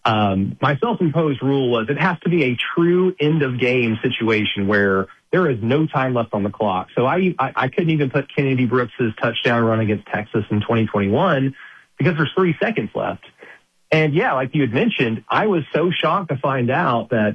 my self-imposed rule was it has to be a true end-of-game situation where there is no time left on the clock. So I couldn't even put Kennedy Brooks' touchdown run against Texas in 2021 because there's 3 seconds left. And, yeah, like you had mentioned, I was so shocked to find out that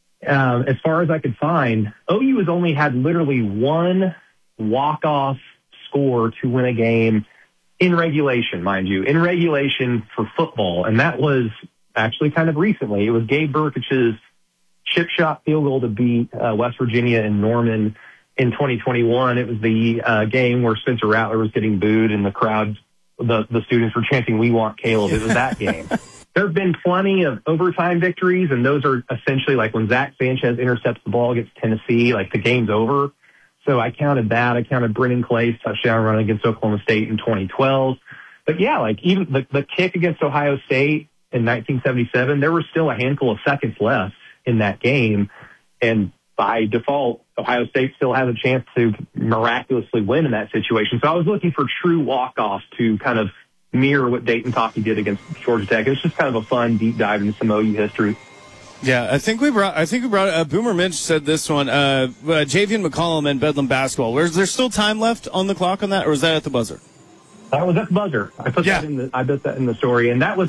as far as I could find, OU has only had literally one walk-off score to win a game in regulation, mind you, in regulation for football. And that was actually kind of recently. It was Gabe Burkich's chip shot field goal to beat West Virginia and Norman in 2021. It was the game where Spencer Rattler was getting booed and the crowd, the students were chanting, "We want Caleb." It was that game. There have been plenty of overtime victories, and those are essentially like when Zach Sanchez intercepts the ball against Tennessee, like the game's over. So I counted that. I counted Brennan Clay's touchdown run against Oklahoma State in 2012. But yeah, like even the kick against Ohio State in 1977, there were still a handful of seconds left in that game. And by default, Ohio State still has a chance to miraculously win in that situation. So I was looking for true walk-offs to kind of mirror what Dayton Taki did against Georgia Tech. It was just kind of a fun deep dive into some OU history. Yeah, I think we brought Boomer Mitch said this one, Javian McCollum and Bedlam basketball. Is there still time left on the clock on that, or is that at the buzzer? That was at the buzzer. I put that in the story, and that was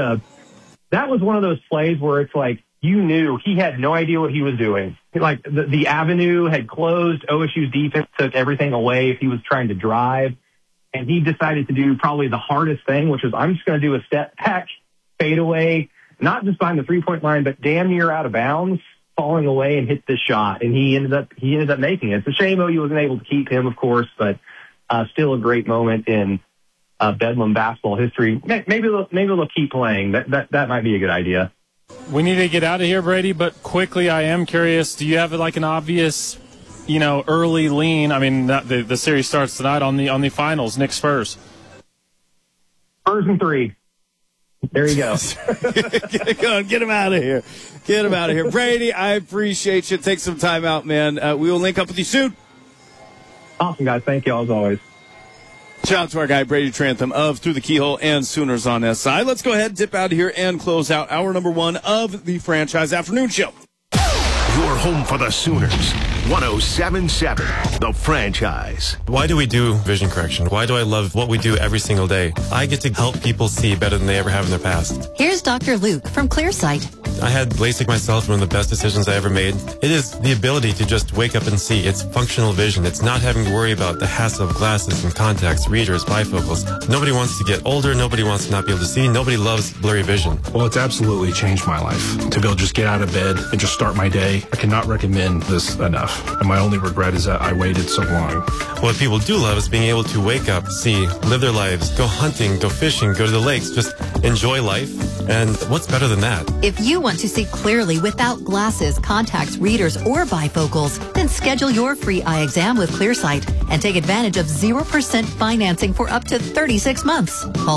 that was one of those plays where it's like, you knew he had no idea what he was doing. Like the avenue had closed. OSU's defense took everything away if he was trying to drive. And he decided to do probably the hardest thing, which was I'm just going to do a step back, fade away, not just behind the 3-point line, but damn near out of bounds, falling away and hit this shot. And he ended up making it. It's a shame OU wasn't able to keep him, of course, but still a great moment in Bedlam basketball history. Maybe they'll keep playing. That might be a good idea. We need to get out of here, Brady, but quickly, I am curious, do you have like an obvious, early lean? I mean, the series starts tonight on the finals, Knicks Spurs. Spurs in 3. There you go. Get him out of here. Get him out of here. Brady, I appreciate you. Take some time out, man. We will link up with you soon. Awesome, guys. Thank you, as always. Shout out to our guy, Brady Trantham of Through the Keyhole and Sooners on SI. Let's go ahead, dip out of here, and close out hour number 1 of the Franchise Afternoon Show. Your home for the Sooners. 107.7, The Franchise. Why do we do vision correction? Why do I love what we do every single day? I get to help people see better than they ever have in their past. Here's Dr. Luke from Clearsight. I had LASIK myself, one of the best decisions I ever made. It is the ability to just wake up and see. It's functional vision. It's not having to worry about the hassle of glasses and contacts, readers, bifocals. Nobody wants to get older. Nobody wants to not be able to see. Nobody loves blurry vision. Well, it's absolutely changed my life. To be able to just get out of bed and just start my day, I cannot recommend this enough. And my only regret is that I waited so long. What people do love is being able to wake up, see, live their lives, go hunting, go fishing, go to the lakes, just enjoy life. And what's better than that? If you want to see clearly without glasses, contacts, readers, or bifocals, then schedule your free eye exam with Clearsight and take advantage of 0% financing for up to 36 months. Call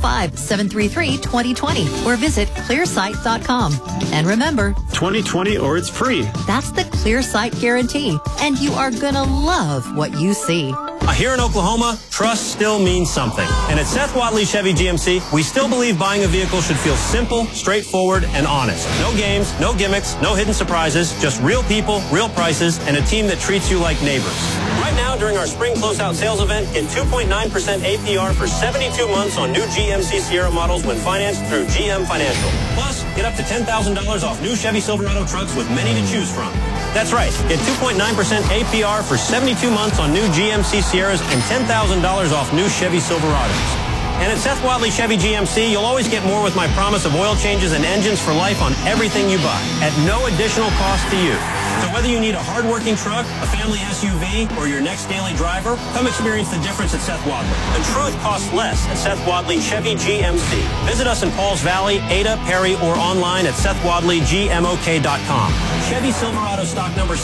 405-733-2020 or visit clearsight.com. And remember, 2020 or it's free. That's the Clearsight guarantee, and you are gonna love what you see. Here in Oklahoma, trust still means something. And at Seth Wadley Chevy GMC, we still believe buying a vehicle should feel simple, straightforward, and honest. No games, no gimmicks, no hidden surprises, just real people, real prices, and a team that treats you like neighbors. Right now, during our spring closeout sales event, get 2.9% APR for 72 months on new GMC Sierra models when financed through GM Financial. Plus, get up to $10,000 off new Chevy Silverado trucks with many to choose from. That's right. Get 2.9% APR for 72 months on new GMC Sierras and $10,000 off new Chevy Silverados. And at Seth Wadley Chevy GMC, you'll always get more with my promise of oil changes and engines for life on everything you buy at no additional cost to you. So whether you need a hard-working truck, a family SUV, or your next daily driver, come experience the difference at Seth Wadley. The truth costs less at Seth Wadley Chevy GMC. Visit us in Pauls Valley, Ada, Perry, or online at SethWadleyGMOK.com. Chevy Silverado stock number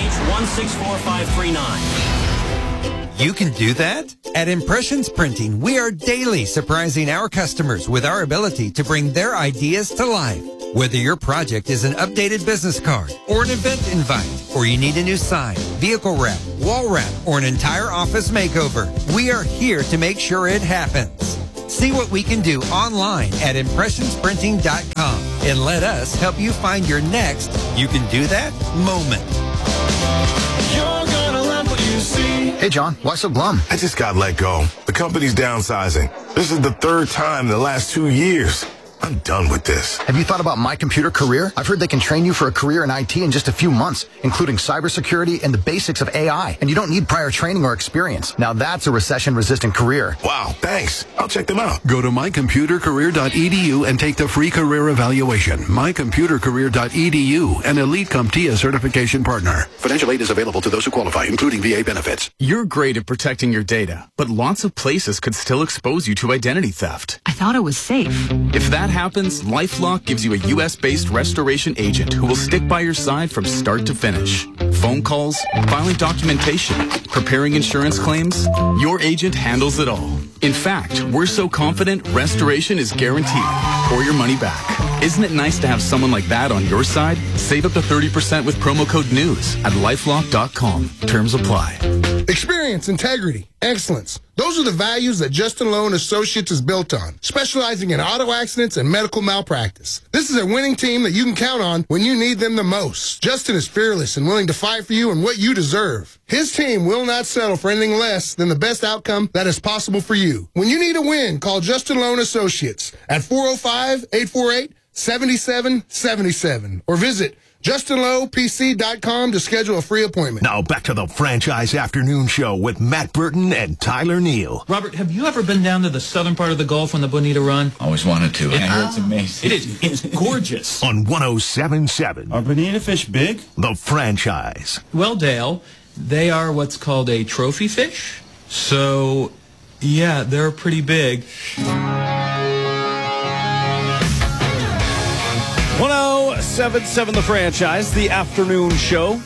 CH164539. You can do that? At Impressions Printing, we are daily surprising our customers with our ability to bring their ideas to life. Whether your project is an updated business card or an event invite, or you need a new sign, vehicle wrap, wall wrap, or an entire office makeover, we are here to make sure it happens. See what we can do online at impressionsprinting.com and let us help you find your next you can do that moment. You're gonna love what you see. Hey, John, why so glum? I just got let go. The company's downsizing. This is the third time in the last 2 years. I'm done with this. Have you thought about My Computer Career? I've heard they can train you for a career in IT in just a few months, including cybersecurity and the basics of AI. And you don't need prior training or experience. Now that's a recession-resistant career. Wow, thanks. I'll check them out. Go to mycomputercareer.edu and take the free career evaluation. Mycomputercareer.edu, an Elite CompTIA certification partner. Financial aid is available to those who qualify, including VA benefits. You're great at protecting your data, but lots of places could still expose you to identity theft. I thought it was safe. If that happens, LifeLock gives you a U.S.-based restoration agent who will stick by your side from start to finish. Phone calls, filing documentation, preparing insurance claims, your agent handles it all. In fact, we're so confident restoration is guaranteed or your money back. Isn't it nice to have someone like that on your side? Save up to 30% with promo code NEWS at LifeLock.com. Terms apply. Experience, integrity, excellence. Those are the values that Justin Lowe and Associates is built on, specializing in auto accidents and medical malpractice. This is a winning team that you can count on when you need them the most. Justin is fearless and willing to fight for you and what you deserve. His team will not settle for anything less than the best outcome that is possible for you. When you need a win, call Justin Lowe and Associates at 405-848-7777 or visit JustinLowePC.com to schedule a free appointment. Now back to the Franchise Afternoon Show with Matt Burton and Tyler Neal. Robert, have you ever been down to the southern part of the Gulf on the Bonita Run? Always wanted to. I hear it's amazing. It is. It's gorgeous. On 107.7. Are bonita fish big? The Franchise. Well, Dale, they are what's called a trophy fish. So, yeah, they're pretty big. 107.7 The Franchise, the afternoon show.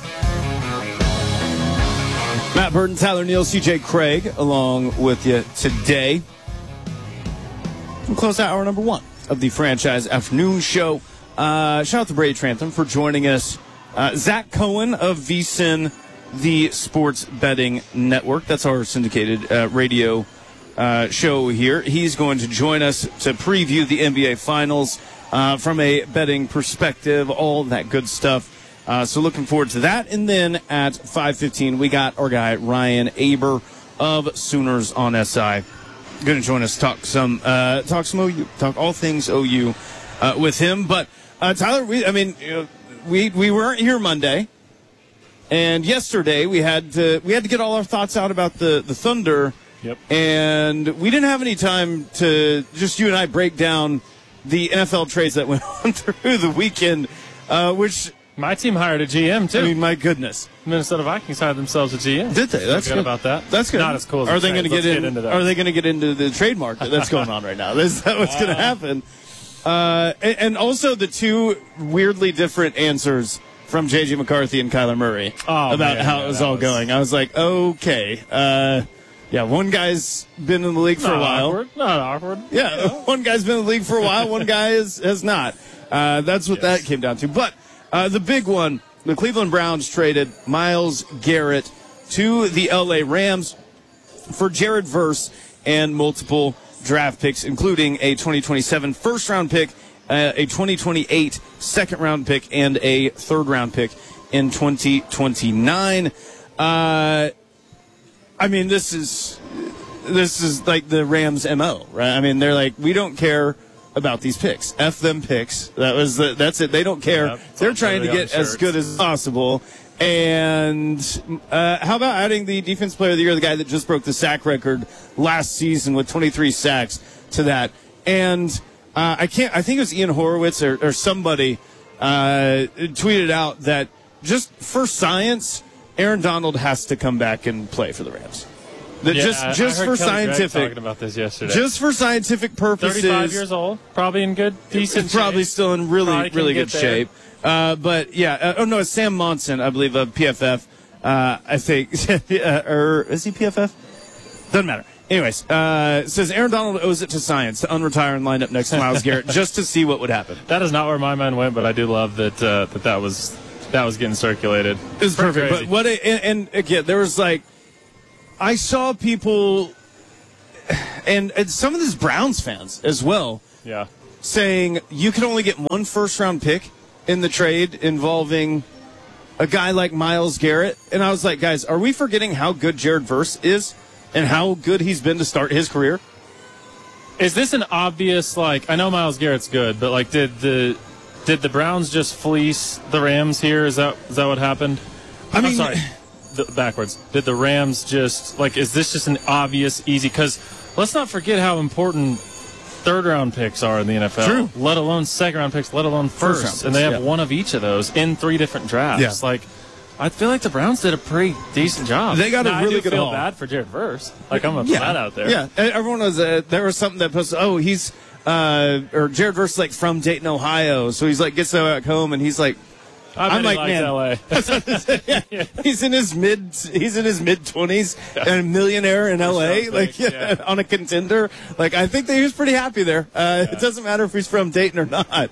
Matt Burton, Tyler Neal, CJ Craig, along with you today. We'll close out hour number one of the Franchise Afternoon Show. Shout out to Brady Trantham for joining us. Zach Cohen of VSiN, the Sports Betting Network. That's our syndicated radio show here. He's going to join us to preview the NBA Finals from a betting perspective, all that good stuff. So looking forward to that. And then at 5:15, we got our guy Ryan Aber of Sooners on SI. Going to join us, talk some OU, talk all things OU with him. But Tyler, we weren't here Monday, and yesterday we had to get all our thoughts out about the Thunder. Yep. And we didn't have any time to just you and I break down the NFL trades that went on through the weekend, which my team hired a GM too. I mean, my goodness, Minnesota Vikings hired themselves a GM. Did they? That's good about that. That's good. Not as cool as are they going to get into that? Are they going to get into the trade market that's going on right now? Is that what's going to happen? And also the two weirdly different answers from J.J. McCarthy and Kyler Murray about how it was all going. I was like, okay. Yeah, one guy's been in the league for a while. Not awkward. Yeah, one guy's been in the league for a while, one guy has not. That's what that came down to. But the big one, the Cleveland Browns traded Myles Garrett to the L.A. Rams for Jared Verse and multiple draft picks, including a 2027 first-round pick, a 2028 second-round pick, and a third-round pick in 2029. I mean, this is like the Rams' MO, right? I mean, they're like, we don't care about these picks. F them picks. That's it. They don't care. Yep, they're trying to get as good as possible. And how about adding the Defense Player of the Year, the guy that just broke the sack record last season with 23 sacks to that? And I think it was Ian Horowitz or somebody tweeted out that just for science, Aaron Donald has to come back and play for the Rams. Just for scientific. Talking about this yesterday. Just for scientific purposes. 35 years old, probably in decent shape. Probably still in really good shape. But yeah, no, it's Sam Monson, I believe, of PFF. I think, or is he PFF? Doesn't matter. Anyways, it says Aaron Donald owes it to science to unretire and line up next to Myles Garrett just to see what would happen. That is not where my mind went, but I do love that that was getting circulated. It was perfect. Crazy. But and again, there was like, I saw people, and some of these Browns fans as well. Yeah. Saying you can only get one first-round pick in the trade involving a guy like Myles Garrett. And I was like, guys, are we forgetting how good Jared Verse is and how good he's been to start his career? Is this an obvious, like, I know Myles Garrett's good, but, like, did the Browns just fleece the Rams here? Is that what happened? I mean, I'm sorry. Backwards. Did the Rams just, like, is this just an obvious, easy? Because let's not forget how important third-round picks are in the NFL. True. Let alone second-round picks, let alone first. And they have one of each of those in 3 different drafts. Yeah. Like, I feel like the Browns did a pretty decent job. They got a really good I feel haul. bad for Jared Verse. Like, I'm going to put that out there. Yeah, everyone was, there was something that posted, he's, or Jared Verse, like, from Dayton, Ohio. So he's like, gets back home and he's like, I'm like, man, LA. he's in his mid 20s and a millionaire in LA, like on a contender. Like, I think that he was pretty happy there. It doesn't matter if he's from Dayton or not.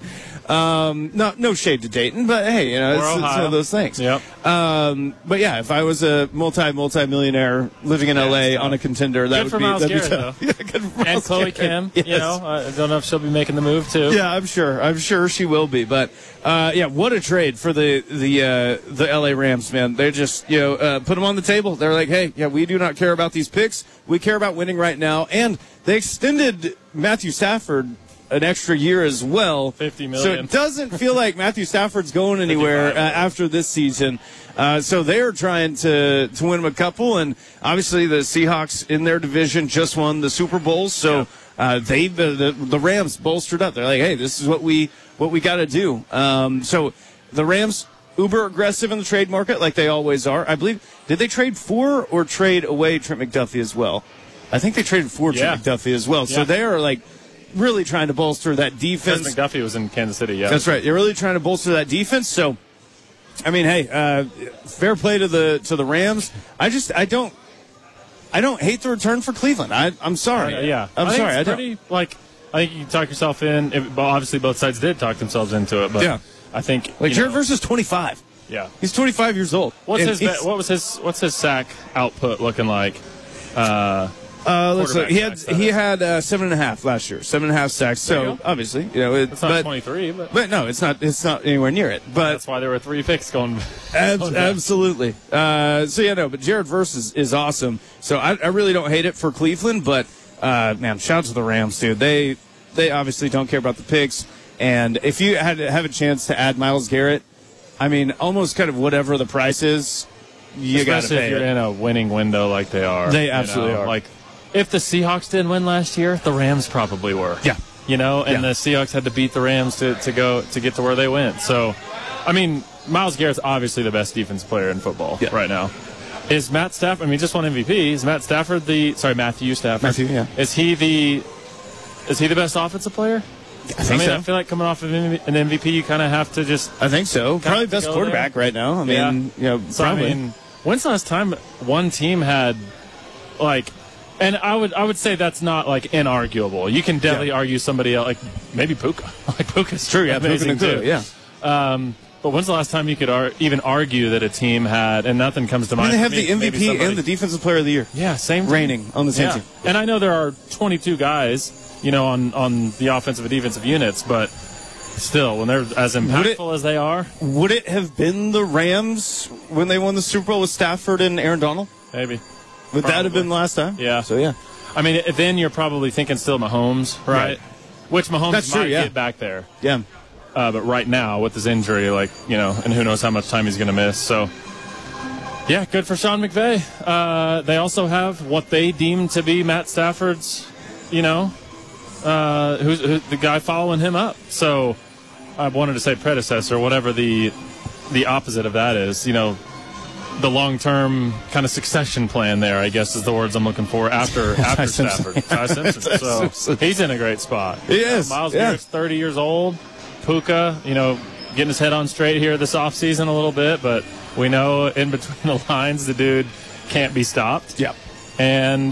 No shade to Dayton, but hey, it's one of those things. Yep. But yeah, if I was a multi-millionaire living in LA on a contender, that good would be Myles that'd Garrett, be tough. Yeah, good for and Myles Chloe Garrett. Kim, Yes. I don't know if she'll be making the move too. Yeah, I'm sure she will be. But what a trade for the LA Rams, man. They just put them on the table. They're like, hey, we do not care about these picks. We care about winning right now. And they extended Matthew Stafford an extra year as well. $50 million. So it doesn't feel like Matthew Stafford's going anywhere after this season. So they're trying to win him a couple, and obviously the Seahawks in their division just won the Super Bowl. So the Rams bolstered up. They're like, hey, this is what we got to do. So the Rams, uber aggressive in the trade market like they always are. I believe, did they trade for or trade away Trent McDuffie as well? I think they traded for Trent McDuffie as well. So they are like really trying to bolster that defense. Because McDuffie was in Kansas City, That's right. They're really trying to bolster that defense. So, I mean, hey, fair play to the Rams. I don't hate the return for Cleveland. I'm sorry. I'm sorry. I think you can talk yourself in. Obviously, both sides did talk themselves into it, but I think Jared Verse is 25. Yeah, he's 25 years old. What's his sack output looking like? Let's look. He had 7.5 last year, 7.5 sacks. So obviously, it's not 23, but no, it's not anywhere near it. But that's why there were 3 picks going. Absolutely. But Jared Verse is awesome. So I really don't hate it for Cleveland, but man, shout out to the Rams, dude. They obviously don't care about the picks, and if you had to have a chance to add Myles Garrett, I mean, almost kind of whatever the price is, you got to pay. Especially if you're in a winning window like they are. They absolutely are. Like, if the Seahawks didn't win last year, the Rams probably were. Yeah. The Seahawks had to beat the Rams to get to where they went. So, I mean, Myles Garrett's obviously the best defensive player in football right now. Is Matt Stafford? I mean, just won MVP. Is Matthew Stafford? Matthew, yeah. Is he the best offensive player? I think so. I feel like coming off of an MVP, you kind of have to just. I think so. Probably best quarterback right now. I mean, So, probably. I mean, when's the last time one team had, like, and I would say that's not, like, inarguable. You can definitely argue somebody else, like maybe Puka. Like, Puka's true, amazing Puka, too. Yeah. But when's the last time you could even argue that a team had, and nothing comes to mind. They have the MVP and the Defensive Player of the Year. Yeah, same team. Reigning on the same team. And I know there are 22 guys, on the offensive and defensive units, but still, when they're as impactful as they are. Would it have been the Rams when they won the Super Bowl with Stafford and Aaron Donald? Maybe. Would that have been the last time? Yeah. So, yeah. I mean, then you're probably thinking still Mahomes, right? Which Mahomes might get back there. Yeah. But right now, with his injury, and who knows how much time he's going to miss. So, yeah, good for Sean McVay. They also have what they deem to be Matt Stafford's, who's the guy following him up. So, I wanted to say predecessor, whatever the opposite of that is, the long-term kind of succession plan there, I guess, is the words I'm looking for after Stafford. Ty Simpson. So he's in a great spot. He is. Myles Garrett's 30 years old. Puka, getting his head on straight here this offseason a little bit, but we know in between the lines the dude can't be stopped. Yeah. And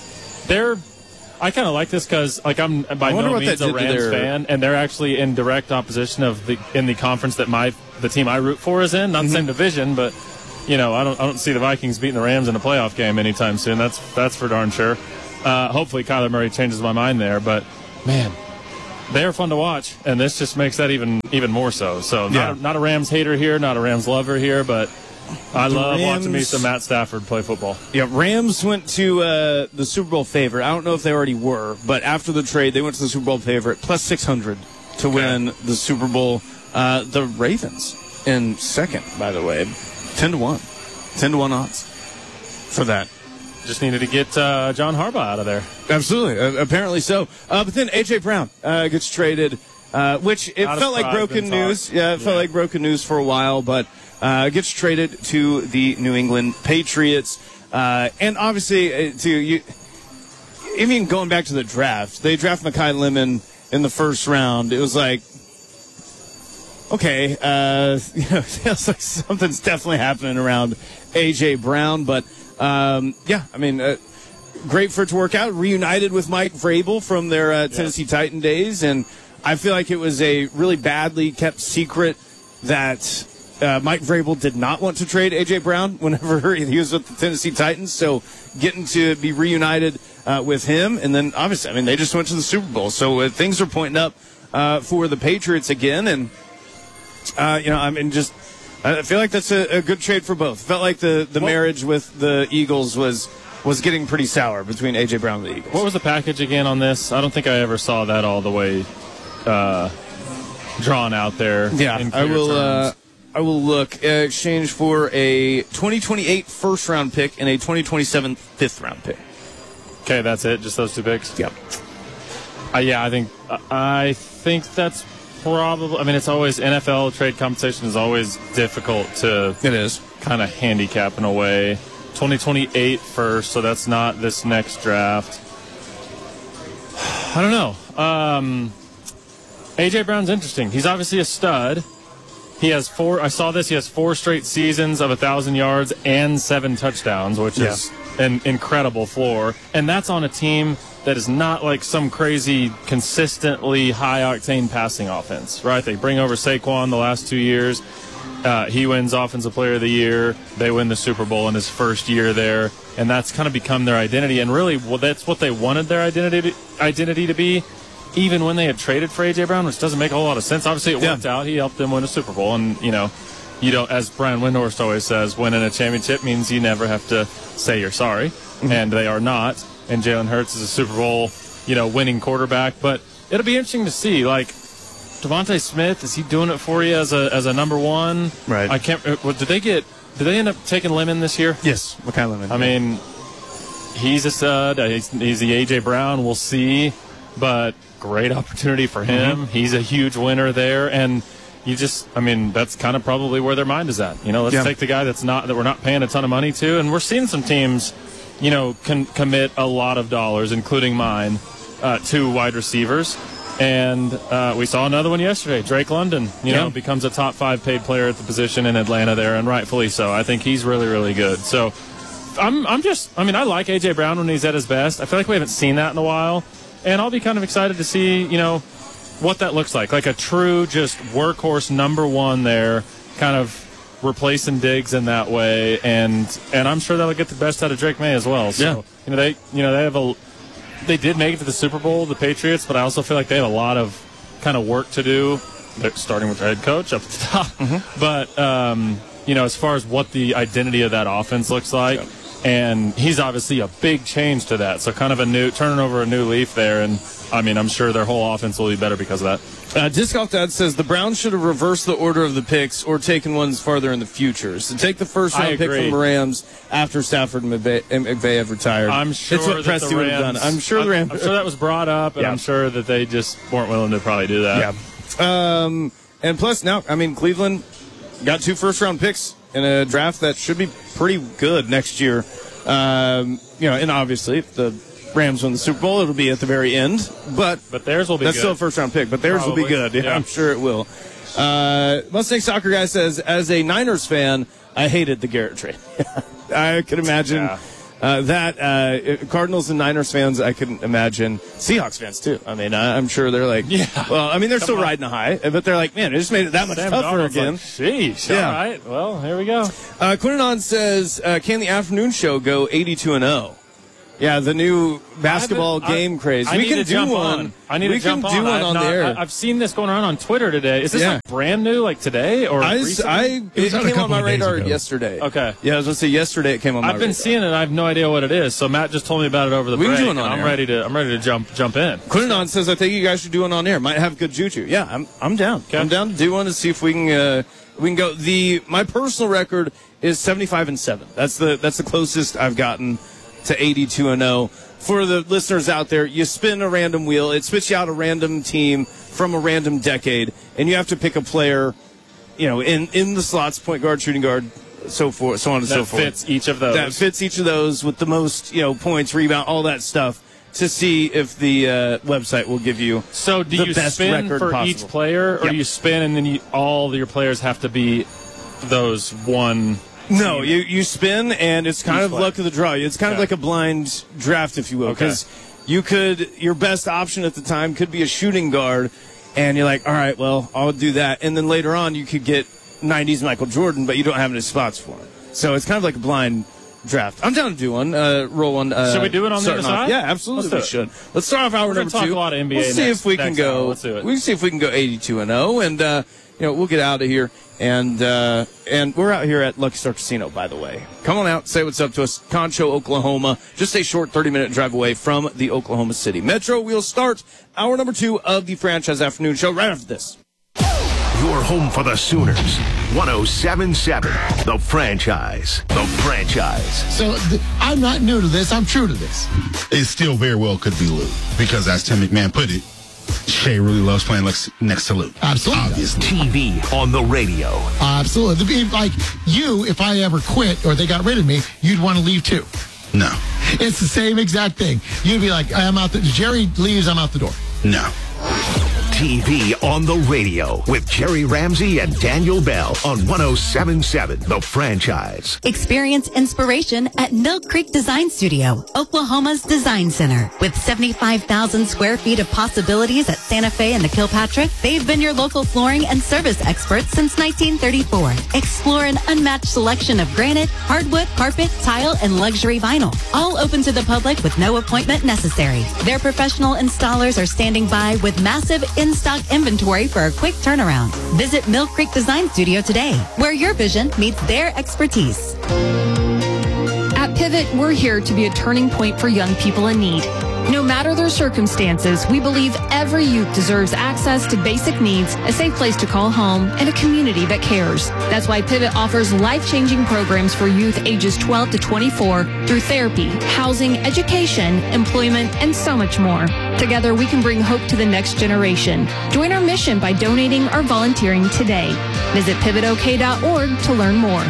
I kind of like this because, I'm by no means a Rams fan, and they're actually in direct opposition in the conference that the team I root for is in. Not the same division, but I don't see the Vikings beating the Rams in a playoff game anytime soon. That's for darn sure. Hopefully Kyler Murray changes my mind there, but man, they are fun to watch, and this just makes that even more so. So not a Rams hater here, not a Rams lover here, but I love watching me some Matt Stafford play football. Yeah, Rams went to the Super Bowl favorite. I don't know if they already were, but after the trade, they went to the Super Bowl favorite, plus 600 to win the Super Bowl. The Ravens in second, by the way, 10-1. 10-1 odds for that. Just needed to get John Harbaugh out of there. Absolutely. Apparently so. But then A.J. Brown gets traded, which it felt like broken news. Yeah, it felt like broken news for a while, but gets traded to the New England Patriots. And obviously, even going back to the draft, they draft Mekhi Lemon in the first round. It was like, okay, it feels like something's definitely happening around A.J. Brown, but great for it to work out. Reunited with Mike Vrabel from their Tennessee Titan days, and I feel like it was a really badly kept secret that Mike Vrabel did not want to trade A.J. Brown whenever he was with the Tennessee Titans, so getting to be reunited with him, and then obviously, they just went to the Super Bowl, so things are pointing up for the Patriots again, and I feel like that's a good trade for both. Felt like the marriage with the Eagles was getting pretty sour between A.J. Brown and the Eagles. What was the package again on this? I don't think I ever saw that all the way drawn out there. Yeah, I will look. Exchange for a 2028 first-round pick and a 2027 fifth-round pick. Okay, that's it? Just those two picks? Yep. I think that's probably, it's always, NFL trade compensation is always difficult to kind of handicap in a way. 2028 first, so that's not this next draft. I don't know. A.J. Brown's interesting. He's obviously a stud. He has he has 4 straight seasons of 1,000 yards and 7 touchdowns, which is an incredible floor. And that's on a team that is not like some crazy, consistently high-octane passing offense, right? They bring over Saquon the last 2 years. He wins Offensive Player of the Year. They win the Super Bowl in his first year there. And that's kind of become their identity. And really, that's what they wanted their identity to be, even when they had traded for A.J. Brown, which doesn't make a whole lot of sense. Obviously, it worked out. He helped them win a Super Bowl. And, you don't, as Brian Windhorst always says, winning a championship means you never have to say you're sorry. Mm-hmm. And they are not. And Jalen Hurts is a Super Bowl, winning quarterback. But it'll be interesting to see, like, Devontae Smith, is he doing it for you as a number one? Right. I can't. Did they end up taking Lemon this year? Yes, Mekhi Lemon. He's a stud. He's the A.J. Brown. We'll see. But great opportunity for him. Mm-hmm. He's a huge winner there. And that's kind of probably where their mind is at. Let's take the guy that we're not paying a ton of money to. And we're seeing some teams, can commit a lot of dollars, including mine, to wide receivers. And we saw another one yesterday. Drake London, becomes a top 5 paid player at the position in Atlanta there, and rightfully so. I think he's really, really good. So I like A.J. Brown when he's at his best. I feel like we haven't seen that in a while. And I'll be kind of excited to see, what that looks like. Like a true just workhorse number one there, kind of replacing Diggs in that way. And I'm sure that'll get the best out of Drake May as well. So, they did make it to the Super Bowl, the Patriots, but I also feel like they have a lot of kind of work to do. They're starting with their head coach up at the top. Mm-hmm. But, as far as what the identity of that offense looks like, and he's obviously a big change to that. So kind of turning over a new leaf there. And, I'm sure their whole offense will be better because of that. Disc Golf Dad says the Browns should have reversed the order of the picks or taken ones farther in the future. So take the first-round pick from the Rams after Stafford and McVay have retired. I'm sure it's what Presty would have done. I'm sure that was brought up, and I'm sure that they just weren't willing to probably do that. Yeah. And plus now, Cleveland got 2 first-round picks in a draft that should be pretty good next year. And obviously if the Rams win the Super Bowl, it'll be at the very end. But theirs will be that's good. still a first-round pick, but theirs will be good. Yeah, I'm sure it will. Mustang Soccer Guy says, as a Niners fan, I hated the Garrett trade. I could imagine that. Cardinals and Niners fans, I couldn't imagine. Seahawks fans, too. I'm sure they're like, they're still riding a high, but they're like, man, it just made it that much tougher again. Sheesh. All right. Well, here we go. Quinnanon says, can the afternoon show go 82-0? Yeah, the new basketball game craze. I We need can to do jump one. on. I need We to jump can do one on the air. I've seen this going around on Twitter today. Is this Yeah. like brand new, like today or recently? It came on my radar yesterday. Okay. Yeah, I was gonna say yesterday it came on my I've been radar. seeing it. I have no idea what it is. So Matt just told me about it over the We can break. do it on and air. I'm ready to jump in. Quinnon says, I think you guys should do one on air. Might have good juju. Yeah, I'm down. Okay. I'm down to do one to see if we can go. My personal record is 75-7. That's the closest I've gotten to 82-0. For the listeners out there, you spin a random wheel. It spits you out a random team from a random decade, and you have to pick a player, in the slots, point guard, shooting guard, so forth, so on and so forth. That fits each of those. That fits each of those with the most, points, rebound, all that stuff, to see if the website will give you So do the you best spin record for possible. each player, or Yep. do you spin and then all your players have to be those one? No, you spin, and it's kind Each of player. luck of the draw. It's kind of Okay. like a blind draft, if you will, Okay. because your best option at the time could be a shooting guard, and you're like, all right, well, I'll do that. And then later on, you could get 90s Michael Jordan, but you don't have any spots for him. So it's kind of like a blind draft. I'm down to do one, roll one. Should we do it on the other starting off. side? Yeah, absolutely, we Let's do it. should. Let's start off hour We're gonna number talk 2. a lot of NBA We'll see next- if we can next go. hour. Let's do it. We can see if we can go 82-0, and we'll get out of here. And we're out here at Lucky Star Casino, by the way. Come on out, say what's up to us. Concho, Oklahoma. Just a short 30-minute drive away from the Oklahoma City Metro. We'll start hour number 2 of the Franchise Afternoon Show right after this. Your home for the Sooners. 107.7. The Franchise. The Franchise. So I'm not new to this. I'm true to this. It still very well could be Lou, because as Tim McMahon put it, Shea really loves playing next to Lou. Absolutely. Obviously. TV on the radio. Absolutely. It'd be like you, if I ever quit or they got rid of me, you'd want to leave too. No. It's the same exact thing. You'd be like, I'm out. Jerry leaves, I'm out the door. No. TV on the radio with Jerry Ramsey and Daniel Bell on 107.7 The Franchise. Experience inspiration at Mill Creek Design Studio, Oklahoma's design center. With 75,000 square feet of possibilities at Santa Fe and the Kilpatrick, they've been your local flooring and service experts since 1934. Explore an unmatched selection of granite, hardwood, carpet, tile, and luxury vinyl. All open to the public with no appointment necessary. Their professional installers are standing by with massive in-stock inventory for a quick turnaround. Visit Mill Creek Design Studio today, where your vision meets their expertise. At Pivot, we're here to be a turning point for young people in need. No matter their circumstances, we believe every youth deserves access to basic needs, a safe place to call home, and a community that cares. That's why Pivot offers life-changing programs for youth ages 12 to 24 through therapy, housing, education, employment, and so much more. Together, we can bring hope to the next generation. Join our mission by donating or volunteering today. Visit pivotok.org to learn more.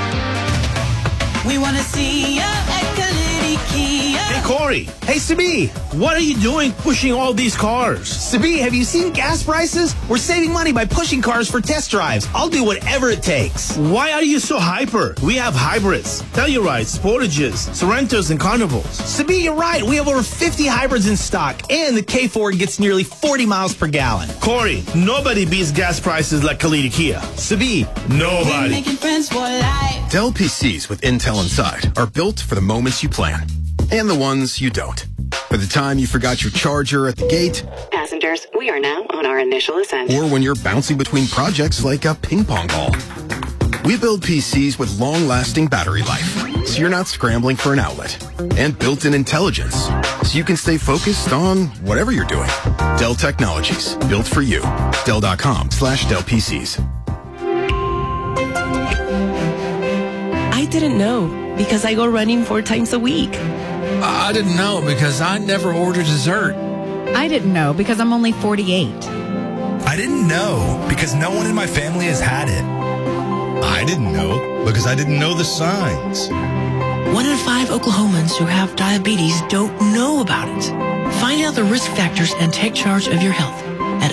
We want to see you at Kalidi Kia. Hey, Corey. Hey, Sabi. What are you doing pushing all these cars? Sabi, have you seen gas prices? We're saving money by pushing cars for test drives. I'll do whatever it takes. Why are you so hyper? We have hybrids, Tellurides, Sportages, Sorrentos, and Carnivals. Sabi, you're right. We have over 50 hybrids in stock, and the K4 gets nearly 40 miles per gallon. Corey, nobody beats gas prices like Kalidi Kia. Sabi, nobody. Making friends for life. Dell PCs with Intel inside are built for the moments you plan and the ones you don't. For the time you forgot your charger at the gate, Passengers, we are now on our initial ascent. or when you're bouncing between projects like a ping pong ball. We build PCs with long-lasting battery life, so you're not scrambling for an outlet. And built-in intelligence, so you can stay focused on whatever you're doing. Dell Technologies, built for you. Dell.com/Dell PCs. I didn't know because I go running 4 times a week. I didn't know because I never order dessert. I didn't know because I'm only 48. I didn't know because no one in my family has had it. I didn't know because I didn't know the signs. 1 in 5 Oklahomans who have diabetes don't know about it. Find out the risk factors and take charge of your health at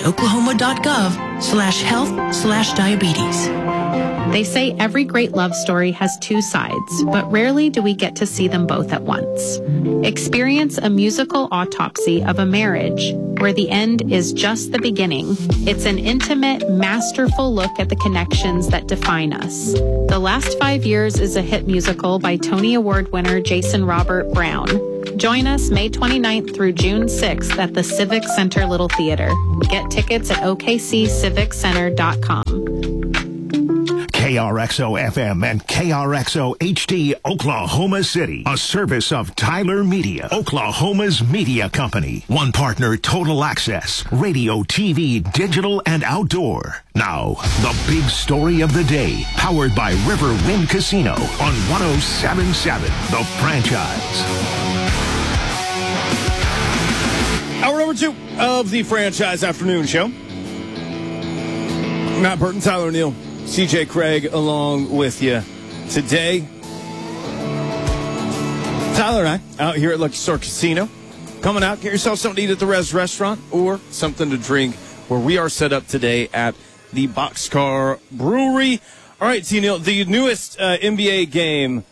oklahoma.gov/health/diabetes. They say every great love story has 2 sides, but rarely do we get to see them both at once. Experience a musical autopsy of a marriage where the end is just the beginning. It's an intimate, masterful look at the connections that define us. The Last 5 Years is a hit musical by Tony Award winner Jason Robert Brown. Join us May 29th through June 6th at the Civic Center Little Theater. Get tickets at okcciviccenter.com. KRXO-FM and KRXO-HD Oklahoma City, a service of Tyler Media, Oklahoma's media company. One partner, Total Access, radio, TV, digital, and outdoor. Now, the big story of the day, powered by Riverwind Casino on 107.7, The Franchise. Hour number 2 of the Franchise Afternoon Show. Matt Burton, Tyler O'Neill, CJ Craig along with you today. Tyler and I out here at Lucky Star Casino. Coming out, get yourself something to eat at the Res Restaurant or something to drink where we are set up today at the Boxcar Brewery. All right, T-Neil, the newest NBA game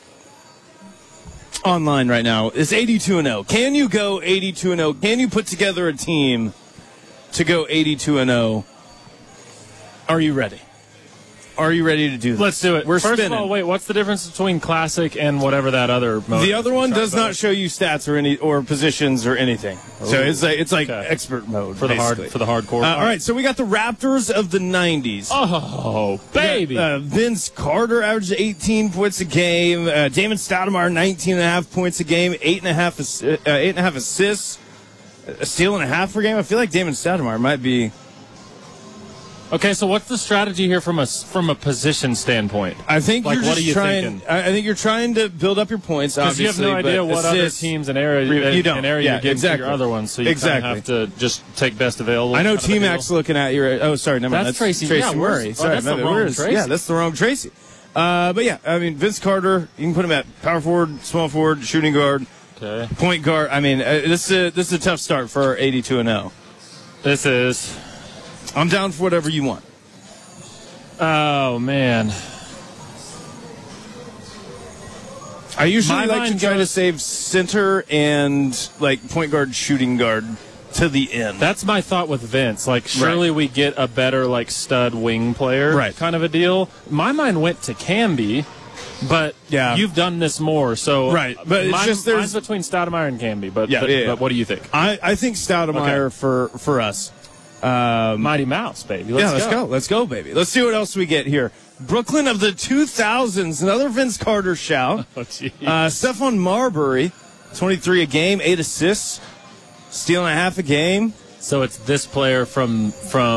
online right now is 82-0. Can you go 82-0? Can you put together a team to go 82-0? Are you ready? Are you ready to do this? Let's do it. We're First spinning. of all, wait, what's the difference between classic and whatever that other mode? The other one does not show you stats or positions or anything. So it's like expert mode for the basically. hardcore. All right, so we got the Raptors of the 90s. Oh, baby. Vince Carter averaged 18 points a game. Damon Stoudemire 19.5 points a game, 8.5 assists, a steal and a half per game. I feel like Damon Stoudemire might be. Okay, so what's the strategy here from a position standpoint? I think like, you're what just are you trying. thinking? I think you're trying to build up your points. Because you have no idea what other teams and area you don't. you give to your other ones, so you kind of have to just take best available. I know T-Mac's looking at you. Oh, sorry, never mind. That's Tracy. Murray. Sorry, that's the wrong Tracy. Yeah, that's the wrong Tracy. But yeah, I mean Vince Carter. You can put him at power forward, small forward, shooting guard, point guard. I mean, this is a tough start for 82-0. This is. I'm down for whatever you want. Oh, man. I usually like to try to save center and, like, point guard, shooting guard to the end. That's my thought with Vince. Like, surely we get a better, like, stud wing player kind of a deal. My mind went to Camby, but you've done this more. So but it's just mine's between Stoudemire and Camby. But what do you think? I think Stoudemire for us. Mighty Mouse, baby. Let's go. Let's go, baby. Let's see what else we get here. Brooklyn of the 2000s, another Vince Carter shout. Stephon Marbury, 23 a game, 8 assists, stealing a half a game. So it's this player from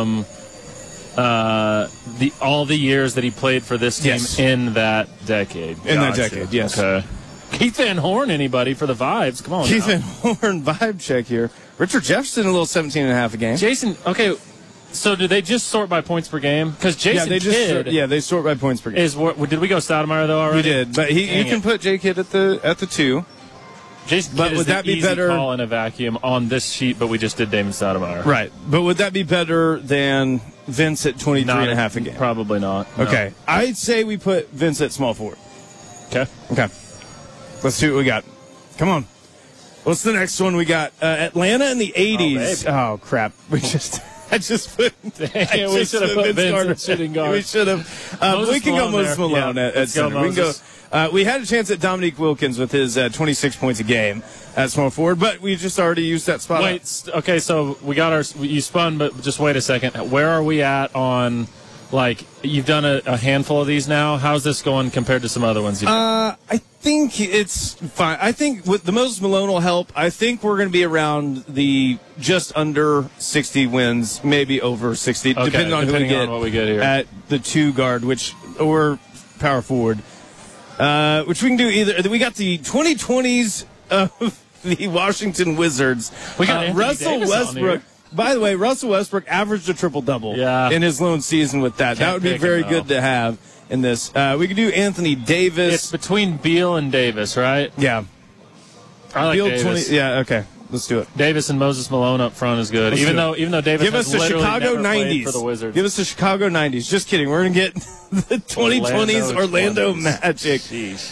all the years that he played for this team in that decade. In that decade, yes. Okay. Keith Van Horn, anybody for the vibes? Come on. Keith Van Horn vibe check here. Richard Jefferson, a little 17.5 a game. Jason, okay. So do they just sort by points per game? Because Jason Kidd, they sort by points per game. Did we go Stoudemire though already? We did, but you can put J Kidd at the 2. Jason Kidd would that be better? Call in a vacuum on this sheet, but we just did Damon Stoudemire. Right, but would that be better than Vince at 23.5 a game? Probably not. No. Okay, I'd say we put Vince at small forward. Okay. Let's see what we got. Come on. What's the next one we got? Atlanta in the 80s. Oh crap. I just put. We should have put Vince at shooting guard. We should have. We can go Moses Malone at center. We can go. We had a chance at Dominique Wilkins with his 26 points a game at small forward, but we just already used that spot. Okay, so we got you spun, but just wait a second. Where are we at on? Like, you've done a handful of these now. How's this going compared to some other ones you've done? I think it's fine. I think with the Moses Malone will help. I think we're going to be around the just under 60 wins, maybe over 60, depending on what we get here. At the 2 guard, or power forward, which we can do either. We got the 2020s of the Washington Wizards. We got Russell Davis Westbrook. By the way, Russell Westbrook averaged a triple-double in his lone season with that. That would be very good to have in this. We could do Anthony Davis. It's between Beal and Davis, right? Yeah. I like Beal Davis. 20, okay. Let's do it. Davis and Moses Malone up front is good. Even though Davis Give us the Chicago 90s for the Wizards. Give us the Chicago 90s. Just kidding. We're going to get the 2020s Orlando Magic.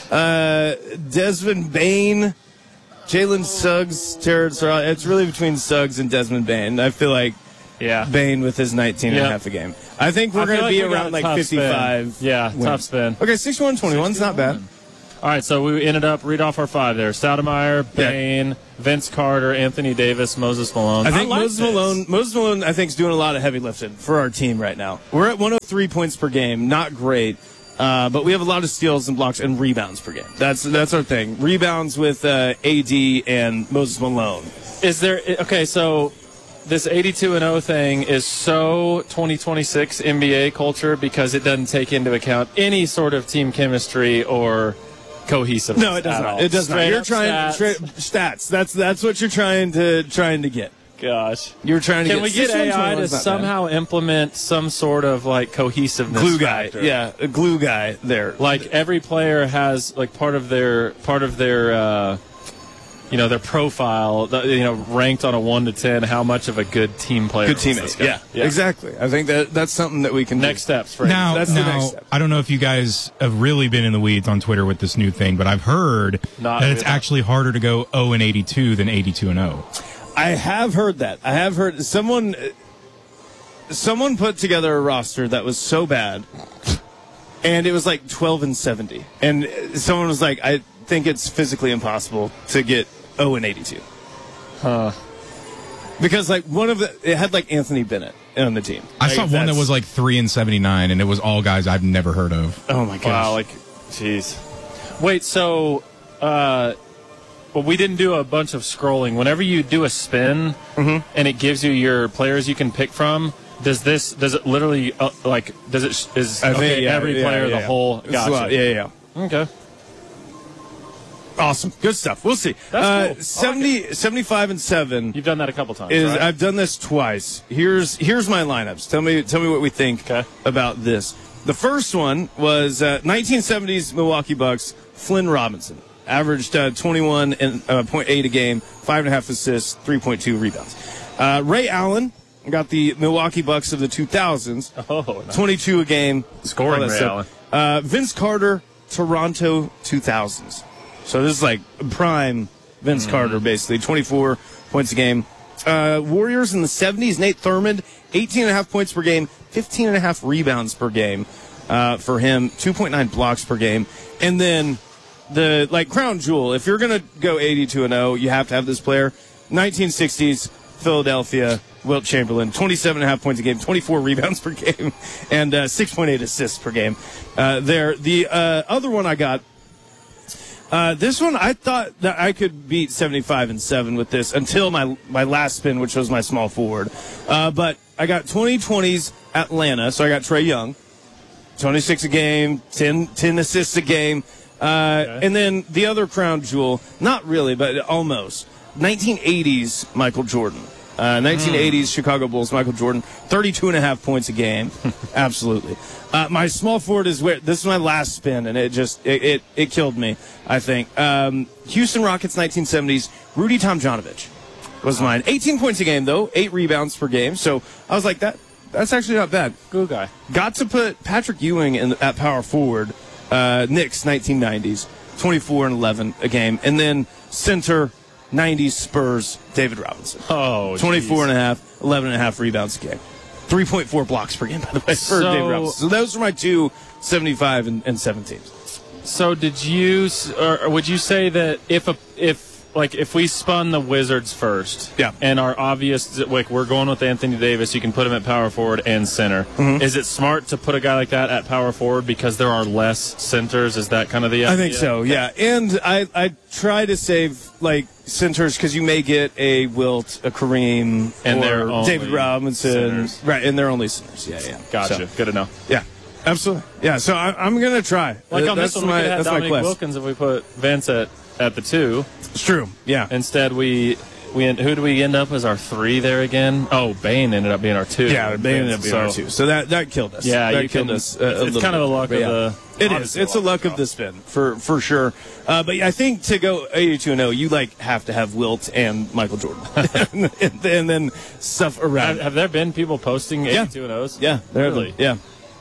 Desmond Bain. Jalen Suggs, Terrence, it's really between Suggs and Desmond Bain. I feel like Bain with his 19.5 a game. I think we're going to be around like 55. Tough spin. Okay, 61-21 is not bad. All right, so we ended up, read off our 5 there. Stoudemire, Bain, Vince Carter, Anthony Davis, Moses Malone. I think Moses Malone, I think, is doing a lot of heavy lifting for our team right now. We're at 103 points per game. Not great. But we have a lot of steals and blocks and rebounds per game. That's our thing. Rebounds with AD and Moses Malone. Is there, okay, so this 82-0 thing is so 2026 NBA culture because it doesn't take into account any sort of team chemistry or cohesiveness. No, it does not. It does not. You're trying stats. That's what you're trying to get. Gosh, you're trying to. Can we get AI to somehow implement some sort of like cohesiveness glue guy? Factor? Yeah, a glue guy there. Like every player has like part of their their profile, ranked on a 1 to 10, how much of a good team player. Good teammate. Yeah, exactly. I think that's something that we can next do. steps. For that's the next step. I don't know if you guys have really been in the weeds on Twitter with this new thing, but I've heard that it's actually harder to go 0-82 than 82-0. I have heard that. I have heard someone put together a roster that was so bad, and it was like 12-70, and someone was like, "I think it's physically impossible to get 0-82." Because like it had like Anthony Bennett on the team. I saw one that was like 3-79, and it was all guys I've never heard of. Oh my gosh! Wow, jeez. Wait, so. Well, we didn't do a bunch of scrolling. Whenever you do a spin and it gives you your players you can pick from, does it literally every player the whole? Gotcha. Yeah. Okay. Awesome. Good stuff. We'll see. That's cool. 75 and 7. You've done that a couple times, right? I've done this twice. Here's my lineups. Tell me what we think about this. The first one was 1970s Milwaukee Bucks, Flynn Robinson. Averaged 21.8 a game, 5.5 assists, 3.2 rebounds. Ray Allen got the Milwaukee Bucks of the 2000s. Oh, nice. 22 a game. Scoring Ray Allen. Vince Carter, Toronto 2000s. So this is like prime Vince Carter, basically. 24 points a game. Warriors in the 70s, Nate Thurmond, 18.5 points per game, 15.5 rebounds per game for him, 2.9 blocks per game. And then the crown jewel, if you're going to go 82-0, you have to have this player. 1960s, Philadelphia, Wilt Chamberlain, 27.5 points a game, 24 rebounds per game, and 6.8 assists per game. The other one I got, this one I thought that I could beat 75 and 7 with this until my last spin, which was my small forward. But I got 2020s Atlanta, so I got Trae Young, 26 a game, 10 assists a game. And then the other crown jewel, not really, but almost, 1980s Michael Jordan. 1980s Chicago Bulls Michael Jordan, 32.5 points a game. Absolutely. My small forward is where this is my last spin, and it killed me, I think. Houston Rockets 1970s, Rudy Tomjanovich was mine. 18 points a game, though, 8 rebounds per game. So I was like, that's actually not bad. Good guy. Got to put Patrick Ewing at power forward. Knicks 1990s, 24 and 11 a game, and then center 90s Spurs David Robinson. 24 and a half, 11.5 rebounds a game, 3.4 blocks per game, by the way, for David Robinson. So those are my two 75 and 7 teams. So would you say that if we spun the Wizards first, and our obvious, we're going with Anthony Davis, you can put him at power forward and center. Is it smart to put a guy like that at power forward because there are less centers? Is that kind of the idea? I think so, yeah. And I try to save centers because you may get a Wilt, a Kareem, and or David Robinson, centers. Right? And they're only centers. Yeah. Gotcha. So, good to know. Yeah. Absolutely. Yeah. So I'm gonna try. On this one, we could have Dominique Wilkins if we put Vince at the 2. It's true. Yeah. Instead, who do we end up as our 3 there again? Oh, Bain ended up being our 2. Yeah, Bain ended up being our 2. So that killed us. Yeah, that killed us. It's kind of a luck of the. It is. It's a luck of the spin for sure. But I think to go 82-0, you have to have Wilt and Michael Jordan, and then stuff around. Have there been people posting 82-0s? Yeah, really. Yeah.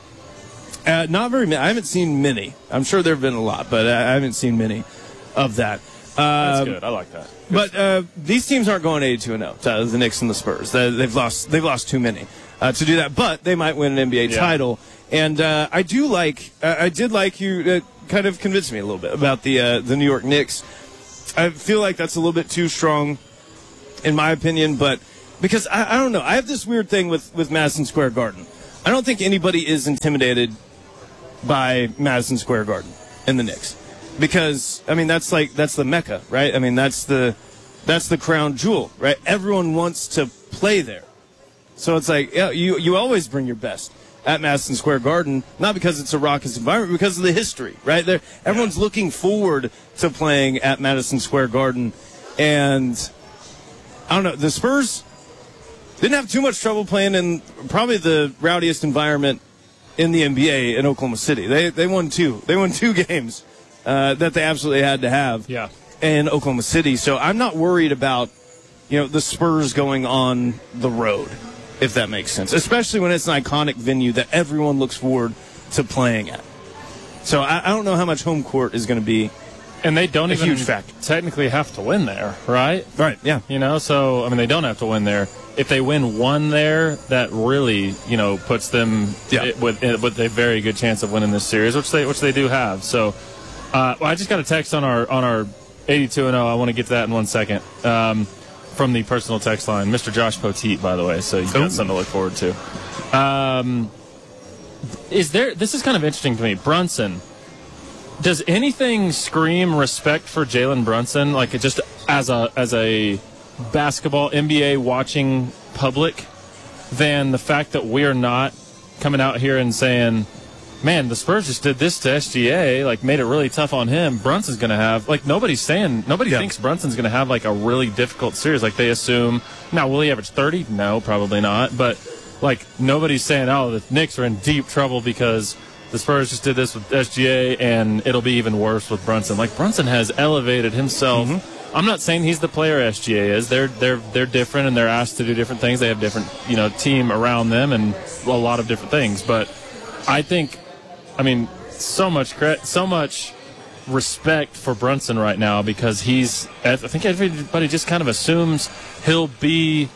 Not very many. I haven't seen many. I'm sure there have been a lot, but I haven't seen many of that. That's good. I like that. But these teams aren't going 82-0. The Knicks and the Spurs. They've lost too many. to do that. But they might win an NBA title. And I did like you kind of convinced me a little bit about the New York Knicks. I feel like that's a little bit too strong, in my opinion, but because I don't know. I have this weird thing with Madison Square Garden. I don't think anybody is intimidated by Madison Square Garden and the Knicks. Because, I mean, that's the Mecca, right? I mean, that's the crown jewel, right? Everyone wants to play there. So it's like, yeah, you always bring your best at Madison Square Garden, not because it's a raucous environment, because of the history, right? Everyone's looking forward to playing at Madison Square Garden. And I don't know, the Spurs didn't have too much trouble playing in probably the rowdiest environment in the NBA in Oklahoma City. They won two. They won 2 games that they absolutely had to have in Oklahoma City. So I'm not worried about, the Spurs going on the road, if that makes sense, especially when it's an iconic venue that everyone looks forward to playing at. So I don't know how much home court is going to be. And they don't even huge factor. Technically have to win there, right? Right, yeah. So, I mean, they don't have to win there. If they win one there, that really, puts them with a very good chance of winning this series, which they do have. So, I just got a text on our 82-0. I want to get to that in 1 second. From the personal text line, Mr. Josh Poteet, by the way, so you've got something to look forward to. This is kind of interesting to me. Brunson, does anything scream respect for Jalen Brunson, like just as a basketball NBA watching public, than the fact that we're not coming out here and saying, man, the Spurs just did this to SGA, like made it really tough on him. Brunson's going to have, like, nobody thinks Brunson's going to have like a really difficult series. Like they assume, now will he average 30? No, probably not. But like nobody's saying, oh, the Knicks are in deep trouble because the Spurs just did this with SGA and it'll be even worse with Brunson. Like Brunson has elevated himself. Mm-hmm. I'm not saying he's the player SGA is. They're different and they're asked to do different things. They have different, team around them and a lot of different things. But I think, so much respect for Brunson right now because I think everybody just kind of assumes he'll be,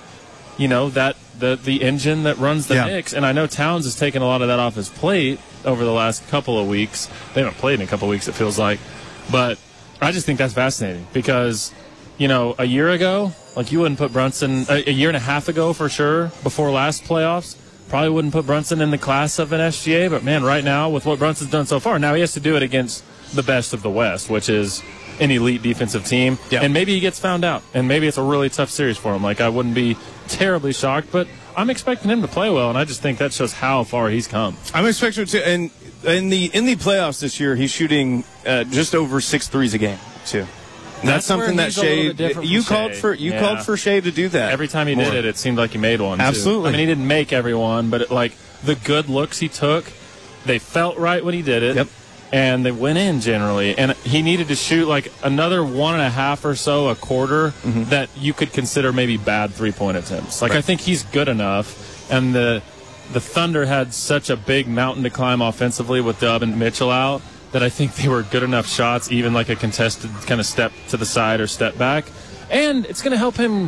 the engine that runs the Knicks. And I know Towns has taken a lot of that off his plate over the last couple of weeks. They haven't played in a couple of weeks, it feels like. But I just think that's fascinating because, a year ago, like you wouldn't put Brunson, a year and a half ago for sure, before last playoffs, probably wouldn't put Brunson in the class of an SGA, but man, right now with what Brunson's done so far, now he has to do it against the best of the West, which is an elite defensive team, and maybe he gets found out, and maybe it's a really tough series for him. Like I wouldn't be terribly shocked, but I'm expecting him to play well, and I just think that shows how far he's come. I'm expecting to, and in the playoffs this year, he's shooting just over 6 threes a game too. That's something that Shea called for Shea to do that. Every time he did it, it seemed like he made one. Absolutely. Too. I mean, he didn't make every one, but the good looks he took, they felt right when he did it. Yep. And they went in generally. And he needed to shoot like another 1.5 or so a quarter that you could consider maybe bad 3-point attempts. Like I think he's good enough. And the Thunder had such a big mountain to climb offensively with Dub and Mitchell out that I think they were good enough shots, even like a contested kind of step to the side or step back. And it's going to help him,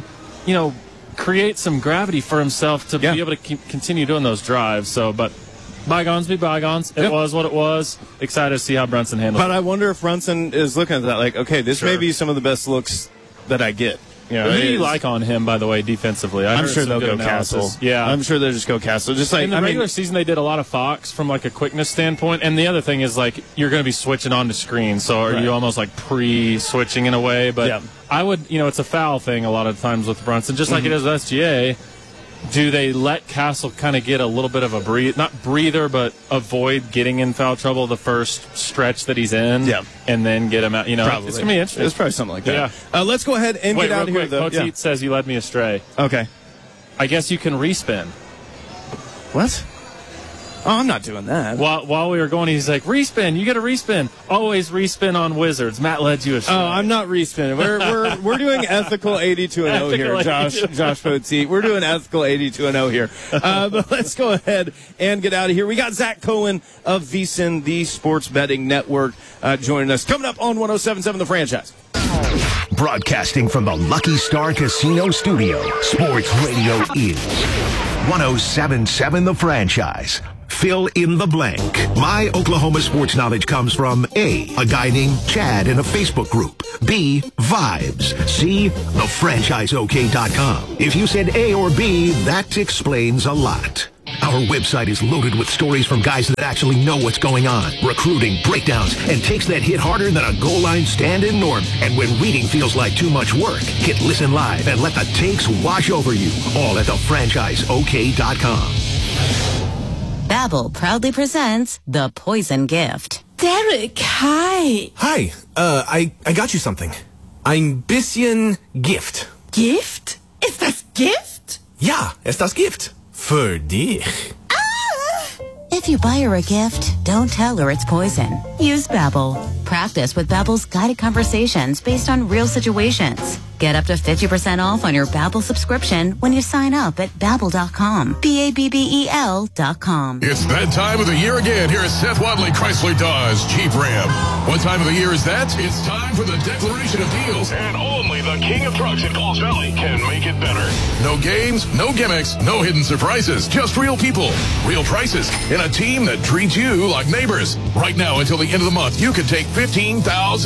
create some gravity for himself to be able to continue doing those drives. So, but bygones be bygones. It was what it was. Excited to see how Brunson handles it. But I wonder if Brunson is looking at that like, okay, this may be some of the best looks that I get. Who do you like on him, by the way, defensively? I'm sure they'll go Castle. Yeah, I'm sure they'll just go Castle. Just like in the regular season, they did a lot of Fox from like a quickness standpoint. And the other thing is like you're going to be switching on to screen, so are you almost like pre-switching in a way? But I would, it's a foul thing a lot of times with Brunson, just like it is with SGA. Do they let Castle kind of get a little bit of a not breather, but avoid getting in foul trouble the first stretch that he's in, and then get him out? Probably. It's going to be interesting. It's probably something like that. Yeah. Let's go ahead and get out of here. Poteet says you led me astray. Okay. I guess you can respin. What? Oh, I'm not doing that. While we were going, he's like, respin. You got to respin. Always respin on Wizards. Matt led you astray. Oh, I'm not respinning. We're doing ethical 82-0 here, Josh Poteet. We're doing ethical 82-0 here. But let's go ahead and get out of here. We got Zach Cohen of VSiN, the Sports Betting Network, joining us. Coming up on 107.7 The Franchise. Broadcasting from the Lucky Star Casino Studio, Sports Radio is 107.7 The Franchise. Fill in the blank. My Oklahoma sports knowledge comes from A guy named Chad in a Facebook group. B, vibes. C, thefranchiseok.com. If you said A or B, that explains a lot. Our website is loaded with stories from guys that actually know what's going on, recruiting, breakdowns, and takes that hit harder than a goal line stand-in norm. And when reading feels like too much work, hit listen live and let the takes wash over you. All at thefranchiseok.com. Babbel proudly presents The Poison Gift. Derek, hi. Hi, I got you something. Ein bisschen Gift. Gift? Ist das Gift? Ja, ist das Gift. Für dich. If you buy her a gift, don't tell her it's poison. Use Babbel. Practice with Babbel's guided conversations based on real situations. Get up to 50% off on your Babbel subscription when you sign up at Babbel.com. Babbel.com. It's that time of the year again here at Seth Wadley Chrysler Dodge Jeep Ram. What time of the year is that? It's time for the declaration of deals. And only the king of trucks in Pauls Valley can make it better. No games, no gimmicks, no hidden surprises. Just real people, real prices, and a team that treats you like neighbors. Right now until the end of the month, you can take $15,000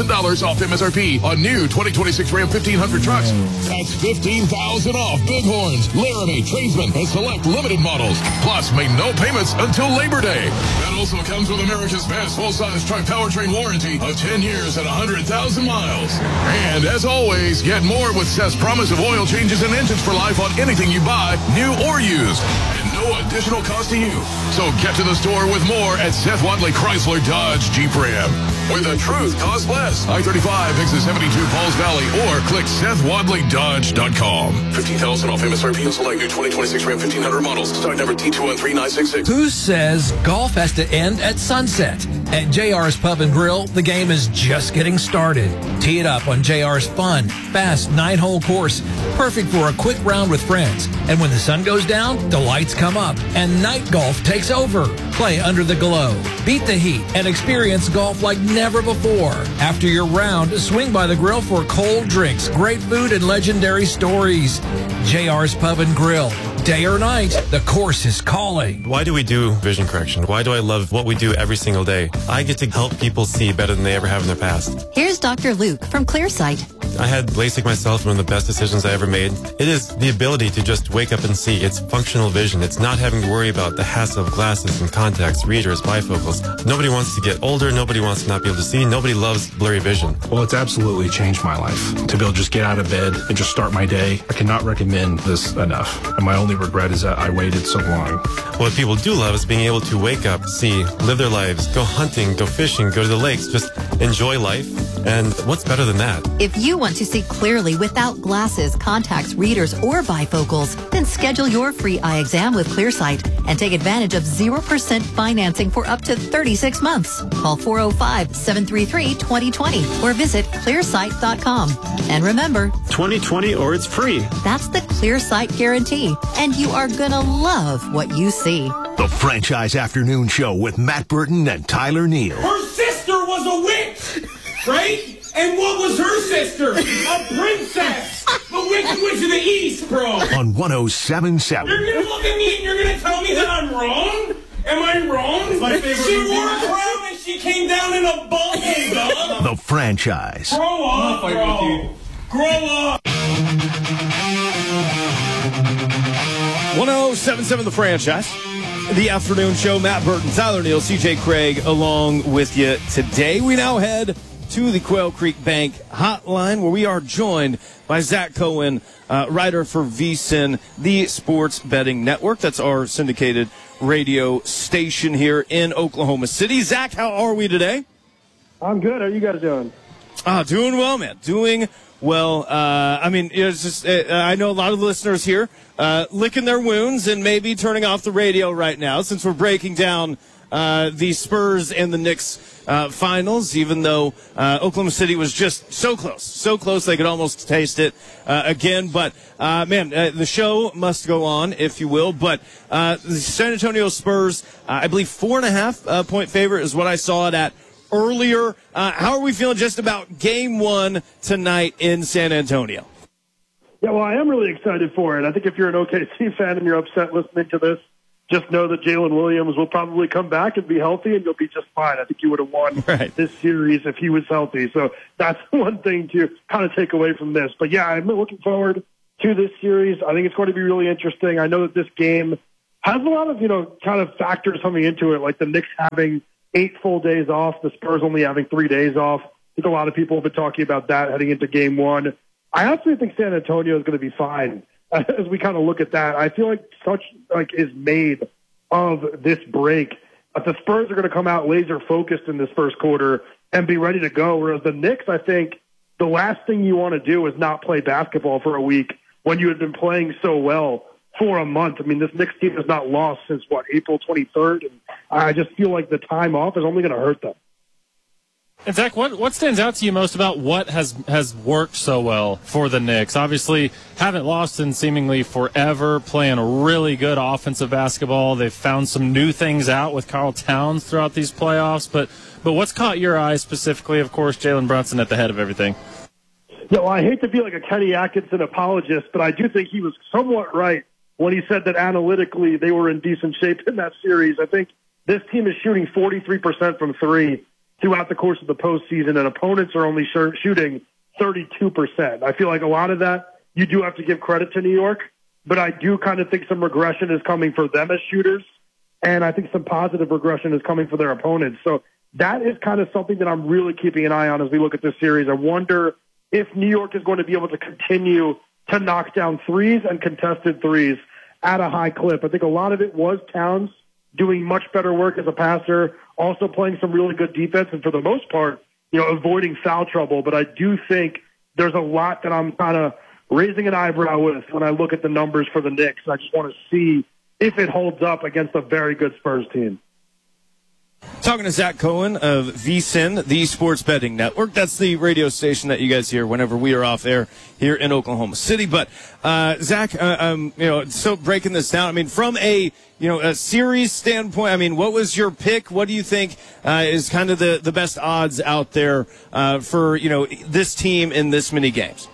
off MSRP on new 2026 Ram 1500 trucks. That's $15,000 off Bighorns, Laramie, Tradesman, and select limited models. Plus, make no payments until Labor Day. That also comes with America's best full-size truck powertrain warranty of 10 years and 100,000 miles. And as always, get more with Seth's promise of oil changes and engines for life on anything you buy, new or used. And no additional cost to you. So get to the store with more at Seth Wadley Chrysler Dodge Jeep Ram. Where the truth costs less. I-35 exit 72 Pauls Valley or click SethWadleyDodge.com. $15,000 off MSRP on select new 2026 Ram 1500 models. Stock number T213966. Who says golf has to end at sunset? At JR's Pub and Grill, the game is just getting started. Tee it up on JR's fun, fast 9-hole course. Perfect for a quick round with friends. And when the sun goes down, the lights come up and night golf takes over. Play under the glow. Beat the heat and experience golf like never before. After your round, swing by the grill for cold drinks, great food, and legendary stories. JR's Pub and Grill. Day or night, the course is calling. Why do we do vision correction? Why do I love what we do every single day? I get to help people see better than they ever have in their past. Here's Dr. Luke from Clearsight. I had LASIK myself, one of the best decisions I ever made. It is the ability to just wake up and see. It's functional vision. It's not having to worry about the hassle of glasses and contacts, readers, bifocals. Nobody wants to get older. Nobody wants to not be able to see. Nobody loves blurry vision. Well, it's absolutely changed my life. To be able to just get out of bed and just start my day, I cannot recommend this enough. And my only regret is that I waited so long. What people do love is being able to wake up, see, live their lives, go hunting, go fishing, go to the lakes, just enjoy life. And what's better than that? If you want to see clearly without glasses, contacts, readers, or bifocals, then schedule your free eye exam with Clearsight and take advantage of 0% financing for up to 36 months. Call 405-733-2020 or visit clearsight.com. And remember, 2020 or it's free. That's the Clearsight guarantee. And you are going to love what you see. The Franchise Afternoon Show with Matt Burton and Tyler Neal. Her sister was a witch, right? And what was her sister? A princess. The Wicked Witch of the East, bro. On 107.7. You're going to look at me and you're going to tell me that I'm wrong? Am I wrong? It's my favorite she movie. wore a crown and she came down in a bubble, dog. The Franchise. Grow up, bro. Grow up. 107.7 The Franchise. The Afternoon Show. Matt Burton, Tyler Neal, CJ Craig along with you today. We now head to the Quail Creek Bank hotline where we are joined by Zach Cohen, writer for VSiN, the Sports Betting Network. That's our syndicated radio station here in Oklahoma City. Zach, how are we today? I'm good. How are you guys doing? Doing well, man. Doing well. I mean, it's just I know a lot of the listeners here licking their wounds and maybe turning off the radio right now since we're breaking down the Spurs and the Knicks finals, even though Oklahoma City was just so close they could almost taste it again. But, the show must go on, if you will. But the San Antonio Spurs, I believe 4.5 point favorite is what I saw it at earlier. How are we feeling just about game one tonight in San Antonio? Yeah, well, I am really excited for it. I think if you're an OKC fan and you're upset listening to this, just know that Jalen Williams will probably come back and be healthy, and you'll be just fine. I think you would have won this series if he was healthy. So that's one thing to kind of take away from this. But, yeah, I'm looking forward to this series. I think it's going to be really interesting. I know that this game has a lot of, kind of factors coming into it, like the Knicks having 8 full days off, the Spurs only having 3 days off. I think a lot of people have been talking about that heading into game one. I actually think San Antonio is going to be fine. As we kind of look at that, I feel like is made of this break. But the Spurs are going to come out laser focused in this first quarter and be ready to go. Whereas the Knicks, I think the last thing you want to do is not play basketball for a week when you had been playing so well for a month. I mean, this Knicks team has not lost since April 23rd. And I just feel like the time off is only going to hurt them. And Zach, what stands out to you most about what has worked so well for the Knicks? Obviously, haven't lost in seemingly forever, playing really good offensive basketball. They've found some new things out with Karl Towns throughout these playoffs. But what's caught your eye specifically? Of course, Jalen Brunson at the head of everything. Yeah, well, I hate to be like a Kenny Atkinson apologist, but I do think he was somewhat right when he said that analytically they were in decent shape in that series. I think this team is shooting 43% from three throughout the course of the postseason, and opponents are only shooting 32%. I feel like a lot of that you do have to give credit to New York, but I do kind of think some regression is coming for them as shooters, and I think some positive regression is coming for their opponents. So that is kind of something that I'm really keeping an eye on as we look at this series. I wonder if New York is going to be able to continue to knock down threes and contested threes at a high clip. I think a lot of it was Towns doing much better work as a passer, also playing some really good defense, and for the most part, avoiding foul trouble. But I do think there's a lot that I'm kind of raising an eyebrow with when I look at the numbers for the Knicks. I just want to see if it holds up against a very good Spurs team. Talking to Zach Cohen of VSiN, the Sports Betting Network. That's the radio station that you guys hear whenever we are off air here in Oklahoma City. But Zach, so breaking this down, I mean, from a series standpoint, I mean, what was your pick? What do you think is kind of the best odds out there for this team in this many games?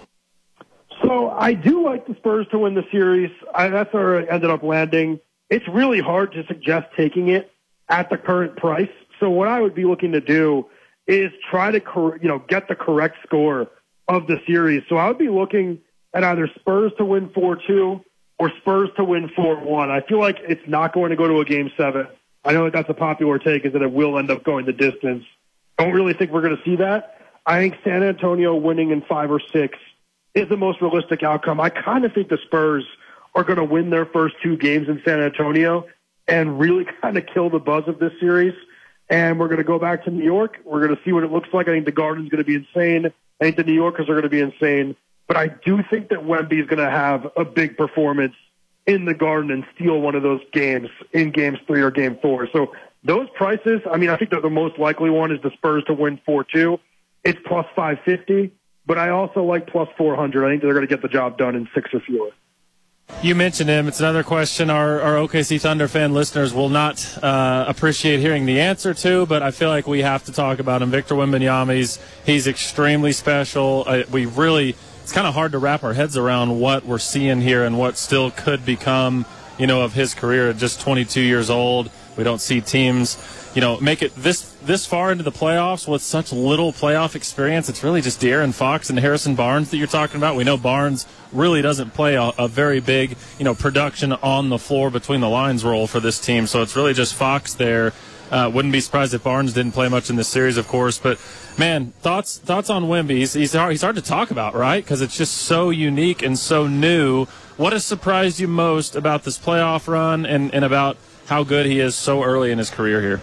So I do like the Spurs to win the series. That's where I ended up landing. It's really hard to suggest taking it at the current price. So what I would be looking to do is try to, get the correct score of the series. So I would be looking at either Spurs to win 4-2 or Spurs to win 4-1. I feel like it's not going to go to a game 7. I know that's a popular take, is that it will end up going the distance. Don't really think we're going to see that. I think San Antonio winning in 5 or 6 is the most realistic outcome. I kind of think the Spurs are going to win their first 2 games in San Antonio and really kind of kill the buzz of this series. And we're going to go back to New York. We're going to see what it looks like. I think the Garden's going to be insane. I think the New Yorkers are going to be insane. But I do think that Wemby is going to have a big performance in the Garden and steal one of those games in Games 3 or Game 4. So those prices, I mean, I think that the most likely one is the Spurs to win 4-2. It's plus 550. But I also like plus 400. I think they're going to get the job done in 6 or fewer. You mentioned him. It's another question our OKC Thunder fan listeners will not appreciate hearing the answer to, but I feel like we have to talk about him. Victor Wembanyama, he's extremely special. It's kind of hard to wrap our heads around what we're seeing here and what still could become, of his career at just 22 years old. We don't see teams, make it this far into the playoffs with such little playoff experience. It's really just De'Aaron Fox and Harrison Barnes that you're talking about. We know Barnes really doesn't play a very big, production on the floor between the lines role for this team. So it's really just Fox there. Wouldn't be surprised if Barnes didn't play much in this series, of course. But, man, thoughts on Wemby? He's hard to talk about, right? Because it's just so unique and so new. What has surprised you most about this playoff run and about how good he is so early in his career here?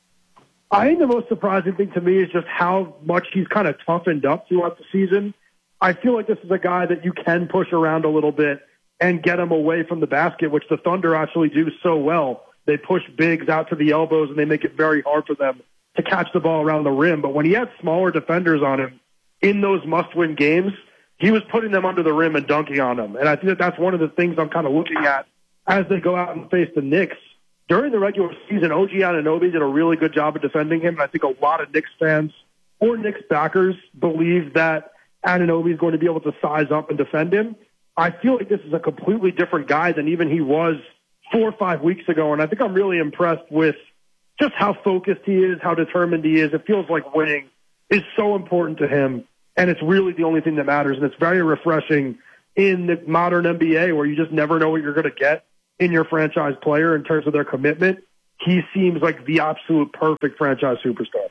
I think the most surprising thing to me is just how much he's kind of toughened up throughout the season. I feel like this is a guy that you can push around a little bit and get him away from the basket, which the Thunder actually do so well. They push bigs out to the elbows, and they make it very hard for them to catch the ball around the rim. But when he had smaller defenders on him in those must-win games, he was putting them under the rim and dunking on them. And I think that that's one of the things I'm kind of looking at as they go out and face the Knicks. During the regular season, OG Anunoby did a really good job of defending him, and I think a lot of Knicks fans or Knicks backers believe that Anunoby is going to be able to size up and defend him. I feel like this is a completely different guy than even he was 4 or 5 weeks ago. And I think I'm really impressed with just how focused he is, how determined he is. It feels like winning is so important to him, and it's really the only thing that matters. And it's very refreshing in the modern NBA where you just never know what you're going to get in your franchise player in terms of their commitment. He seems like the absolute perfect franchise superstar.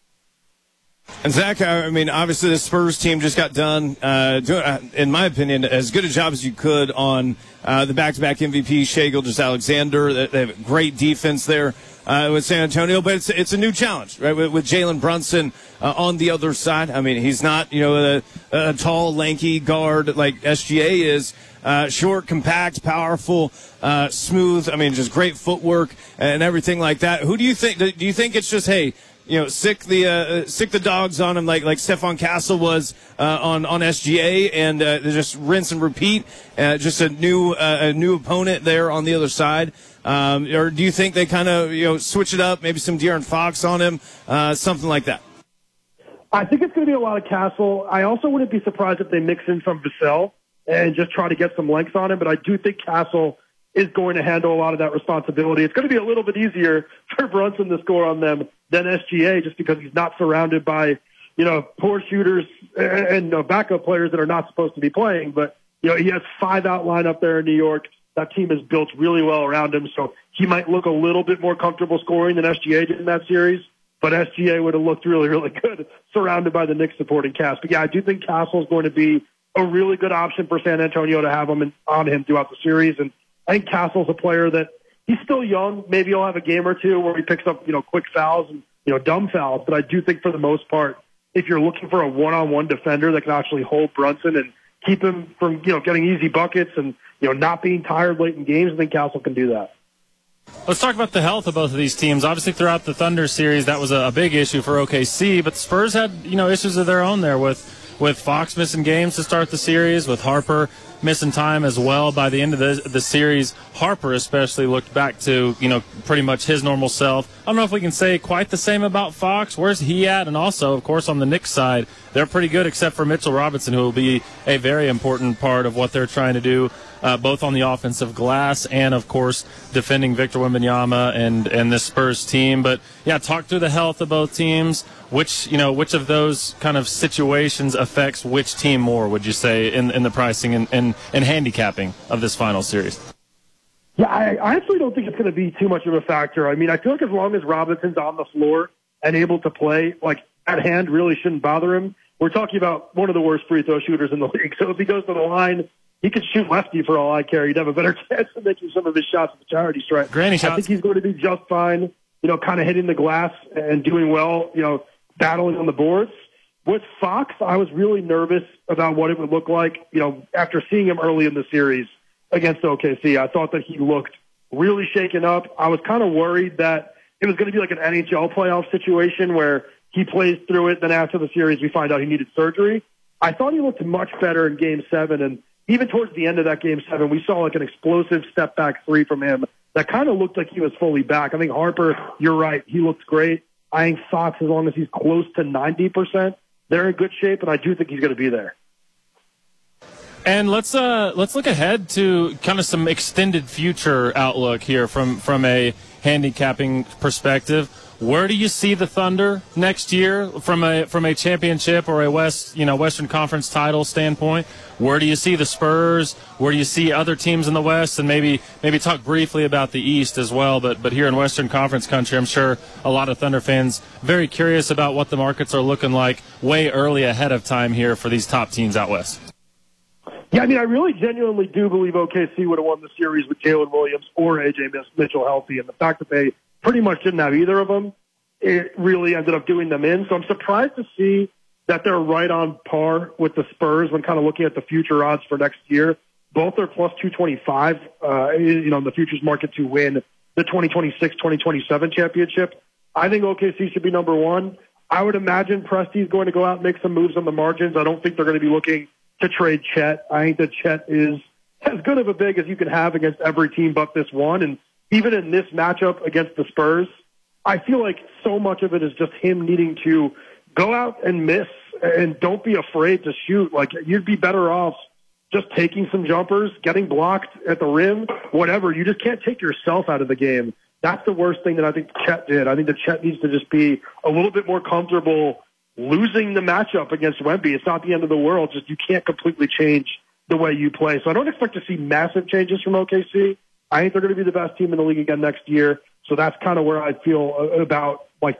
And Zach, I mean, obviously the Spurs team just got done doing, in my opinion, as good a job as you could on the back-to-back MVP, Shai Gilgeous-Alexander. They have great defense there with San Antonio, but it's a new challenge, right? With Jalen Brunson on the other side. I mean, he's not, a tall, lanky guard like SGA is. Short, compact, powerful, smooth. I mean, just great footwork and everything like that. Who do you think? Do you think it's just, hey, sick the dogs on him like Stephon Castle was on SGA, and just rinse and repeat? Just a new opponent there on the other side, or do you think they kind of switch it up? Maybe some De'Aaron Fox on him, something like that. I think it's going to be a lot of Castle. I also wouldn't be surprised if they mix in some Vassell and just try to get some length on him. But I do think Castle is going to handle a lot of that responsibility. It's going to be a little bit easier for Brunson to score on them than SGA just because he's not surrounded by, poor shooters and backup players that are not supposed to be playing. But, he has 5 out line up there in New York. That team is built really well around him. So he might look a little bit more comfortable scoring than SGA did in that series. But SGA would have looked really, really good surrounded by the Knicks supporting cast. But, yeah, I do think Castle is going to be a really good option for San Antonio to have him on him throughout the series. And I think Castle's a player that he's still young. Maybe he'll have a game or two where he picks up, quick fouls and, dumb fouls. But I do think for the most part, if you're looking for a one-on-one defender that can actually hold Brunson and keep him from, getting easy buckets and, not being tired late in games, I think Castle can do that. Let's talk about the health of both of these teams. Obviously, throughout the Thunder series, that was a big issue for OKC, but the Spurs had, issues of their own there with Fox missing games to start the series, with Harper missing time as well. By the end of the series, Harper especially looked back to, pretty much his normal self. I don't know if we can say quite the same about Fox. Where's he at? And also, of course, on the Knicks side, they're pretty good except for Mitchell Robinson, who will be a very important part of what they're trying to do, both on the offensive glass and, of course, defending Victor Wembanyama and this Spurs team. But, yeah, talk through the health of both teams. Which of those kind of situations affects which team more, would you say, in the pricing and handicapping of this final series? Yeah, I actually don't think it's going to be too much of a factor. I mean, I feel like as long as Robinson's on the floor and able to play, at hand really shouldn't bother him. We're talking about one of the worst free throw shooters in the league. So if he goes to the line, he could shoot lefty for all I care. He'd have a better chance of making some of his shots at the charity stripe. Granny shots. I think he's going to be just fine, kind of hitting the glass and doing well, battling on the boards. With Fox, I was really nervous about what it would look like, after seeing him early in the series against OKC. I thought that he looked really shaken up. I was kind of worried that it was going to be like an NHL playoff situation where he plays through it, then after the series we find out he needed surgery. I thought he looked much better in Game 7, and even towards the end of that Game 7, we saw an explosive step-back three from him that kind of looked like he was fully back. I think Harper, you're right, he looks great. I think Fox, as long as he's close to 90%, they're in good shape, and I do think he's going to be there. And let's look ahead to kind of some extended future outlook here from a handicapping perspective. Where do you see the Thunder next year from a championship or a Western Conference title standpoint? Where do you see the Spurs? Where do you see other teams in the West? And maybe talk briefly about the East as well. But here in Western Conference country, I'm sure a lot of Thunder fans very curious about what the markets are looking like way early ahead of time here for these top teams out West. Yeah, I mean, I really genuinely do believe OKC would have won the series with Jalen Williams or A.J. Mitchell healthy. And the fact that they pretty much didn't have either of them, it really ended up doing them in. So I'm surprised to see that they're right on par with the Spurs when kind of looking at the future odds for next year. Both are plus 225, in the futures market to win the 2026-2027 championship. I think OKC should be number one. I would imagine Presti's going to go out and make some moves on the margins. I don't think they're going to be looking to trade Chet. I think that Chet is as good of a big as you can have against every team but this one. And even in this matchup against the Spurs, I feel like so much of it is just him needing to go out and miss and don't be afraid to shoot. You'd be better off just taking some jumpers, getting blocked at the rim, whatever. You just can't take yourself out of the game. That's the worst thing that I think Chet did. I think that Chet needs to just be a little bit more comfortable losing the matchup against Wemby. It's not the end of the world. Just you can't completely change the way you play. So I don't expect to see massive changes from OKC. I think they're going to be the best team in the league again next year. So that's kind of where I feel about